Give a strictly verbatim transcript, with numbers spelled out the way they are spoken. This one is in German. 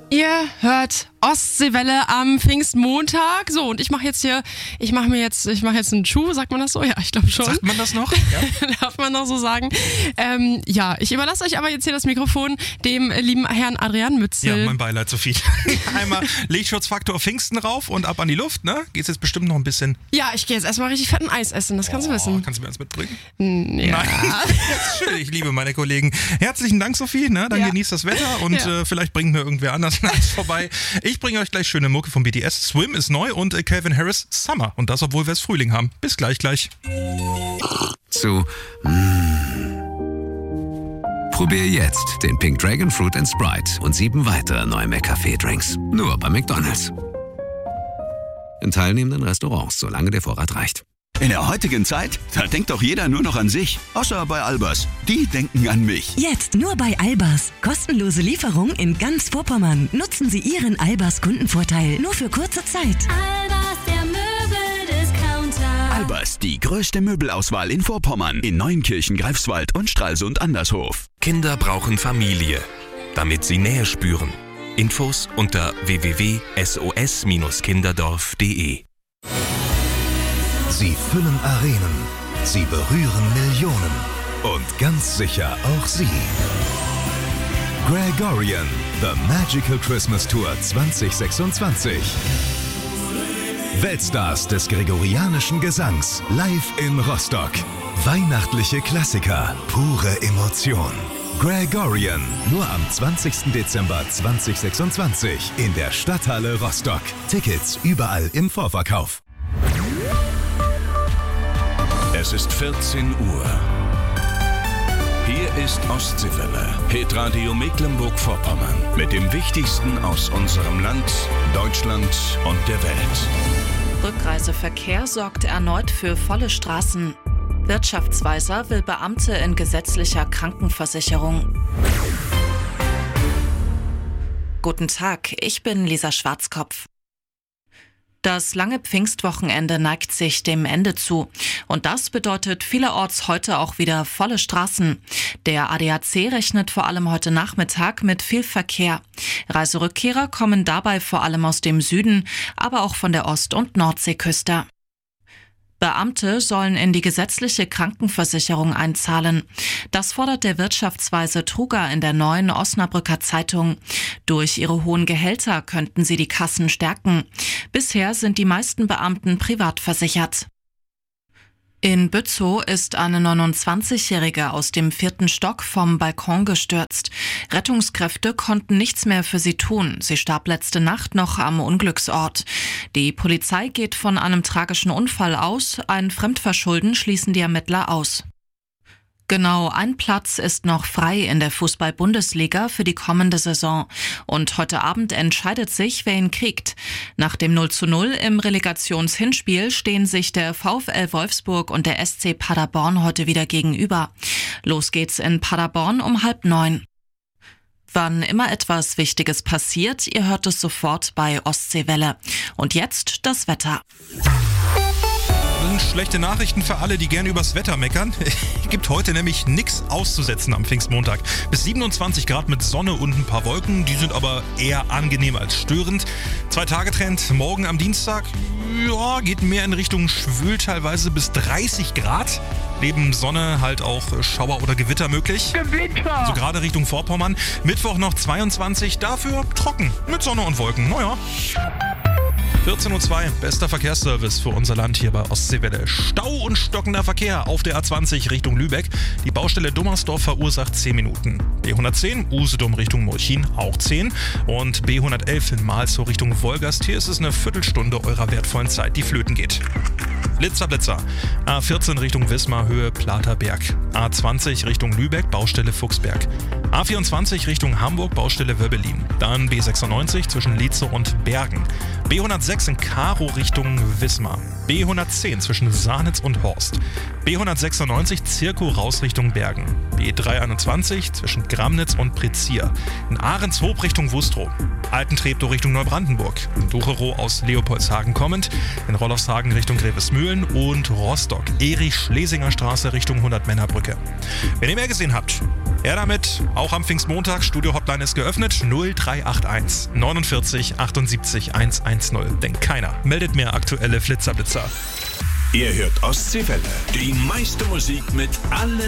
Ihr hört Ostseewelle am Pfingstmontag. So, und ich mache jetzt hier, ich mache mir jetzt, ich mache jetzt einen Schuh, sagt man das so? Ja, ich glaube schon. Sagt man das noch? Ja. Darf man noch so sagen. Ähm, ja, ich überlasse euch aber jetzt hier das Mikrofon dem lieben Herrn Adrian Mützel. Ja, mein Beileid, Sophie. Einmal Lichtschutzfaktor Pfingsten rauf und ab an die Luft, ne? Geht's jetzt bestimmt noch ein bisschen... Ja, ich gehe jetzt erstmal richtig fetten Eis essen, das kannst oh, du wissen. Kannst du mir eins mitbringen? Ja. Nein, das ist schön, ich liebe meine Kollegen. Herzlichen Dank, Sophie, ne? Dann ja. genießt das Wetter und ja. äh, vielleicht bringt mir irgendwer anders eins vorbei. Ich bringe euch gleich schöne Mucke vom B T S. Swim ist neu und äh, Calvin Harris Summer. Und das, obwohl wir es Frühling haben. Bis gleich, gleich. Zu mm. Probier jetzt den Pink Dragon Fruit and Sprite und sieben weitere neue McCafé-Drinks. Nur bei McDonald's. In teilnehmenden Restaurants, solange der Vorrat reicht. In der heutigen Zeit, da denkt doch jeder nur noch an sich. Außer bei Albers. Die denken an mich. Jetzt nur bei Albers. Kostenlose Lieferung in ganz Vorpommern. Nutzen Sie Ihren Albers Kundenvorteil nur für kurze Zeit. Albers, der Möbeldiscounter. Albers, die größte Möbelauswahl in Vorpommern. In Neunkirchen, Greifswald und Stralsund Andershof. Kinder brauchen Familie, damit sie Nähe spüren. Infos unter w w w punkt s o s Bindestrich kinderdorf punkt d e. Sie füllen Arenen, sie berühren Millionen und ganz sicher auch Sie. Gregorian, The Magical Christmas Tour zwanzig sechsundzwanzig. Weltstars des gregorianischen Gesangs live in Rostock. Weihnachtliche Klassiker, pure Emotion. Gregorian, nur am zwanzigsten Dezember zweitausendsechsundzwanzig in der Stadthalle Rostock. Tickets überall im Vorverkauf. Es ist vierzehn Uhr. Hier ist Ostseewelle, Hitradio Mecklenburg-Vorpommern. Mit dem Wichtigsten aus unserem Land, Deutschland und der Welt. Rückreiseverkehr sorgt erneut für volle Straßen. Wirtschaftsweiser will Beamte in gesetzlicher Krankenversicherung. Guten Tag, ich bin Lisa Schwarzkopf. Das lange Pfingstwochenende neigt sich dem Ende zu. Und das bedeutet vielerorts heute auch wieder volle Straßen. Der A D A C rechnet vor allem heute Nachmittag mit viel Verkehr. Reiserückkehrer kommen dabei vor allem aus dem Süden, aber auch von der Ost- und Nordseeküste. Beamte sollen in die gesetzliche Krankenversicherung einzahlen. Das fordert der Wirtschaftsweise Truger in der neuen Osnabrücker Zeitung. Durch ihre hohen Gehälter könnten sie die Kassen stärken. Bisher sind die meisten Beamten privat versichert. In Bützow ist eine neunundzwanzigjährige aus dem vierten Stock vom Balkon gestürzt. Rettungskräfte konnten nichts mehr für sie tun. Sie starb letzte Nacht noch am Unglücksort. Die Polizei geht von einem tragischen Unfall aus. Ein Fremdverschulden schließen die Ermittler aus. Genau ein Platz ist noch frei in der Fußball-Bundesliga für die kommende Saison. Und heute Abend entscheidet sich, wer ihn kriegt. Nach dem null zu null im Relegationshinspiel stehen sich der VfL Wolfsburg und der S C Paderborn heute wieder gegenüber. Los geht's in Paderborn um halb neun. Wann immer etwas Wichtiges passiert, ihr hört es sofort bei Ostseewelle. Und jetzt das Wetter. Schlechte Nachrichten für alle, die gerne übers Wetter meckern. Es gibt heute nämlich nichts auszusetzen am Pfingstmontag. Bis siebenundzwanzig Grad mit Sonne und ein paar Wolken. Die sind aber eher angenehm als störend. Zwei-Tage-Trend morgen am Dienstag. Ja, geht mehr in Richtung schwül, teilweise bis dreißig Grad. Neben Sonne halt auch Schauer oder Gewitter möglich. Gewitter! Also gerade Richtung Vorpommern. Mittwoch noch zweiundzwanzig, dafür trocken. Mit Sonne und Wolken. Naja. vierzehn Uhr zwei, bester Verkehrsservice für unser Land hier bei Ostseewelle. Stau und stockender Verkehr auf der A zwanzig Richtung Lübeck. Die Baustelle Dummersdorf verursacht zehn Minuten. B hundertzehn, Usedom Richtung Molchin, auch zehn. Und B hundertelf in Malzow Richtung Wolgast. Hier ist es eine Viertelstunde eurer wertvollen Zeit, die flöten geht. Blitzer, Blitzer. A vierzehn Richtung Wismar, Höhe Platerberg. A zwanzig Richtung Lübeck, Baustelle Fuchsberg. A vierundzwanzig Richtung Hamburg, Baustelle Wöbbelin. Dann B sechsundneunzig zwischen Lietze und Bergen. B hundertsechs in Karow Richtung Wismar. B hundertzehn zwischen Sahnitz und Horst. B hundertsechsundneunzig Zirkow raus Richtung Bergen. B dreihunderteinundzwanzig zwischen Gramnitz und Prezier. In Ahrenshoop Richtung Wustrow. Altentreptow Richtung Neubrandenburg. In Ducherow aus Leopoldshagen kommend. In Rollofshagen Richtung Grevesmühlen und Rostock. Erich-Schlesinger Straße Richtung hundert Männerbrücke. Wenn ihr mehr gesehen habt, Ja, damit auch am Pfingstmontag. Studio-Hotline ist geöffnet. null drei acht eins neunundvierzig achtundsiebzig hundertzehn. Denn keiner meldet mehr aktuelle Flitzerblitzer. Ihr hört Ostseewelle. Die meiste Musik mit allen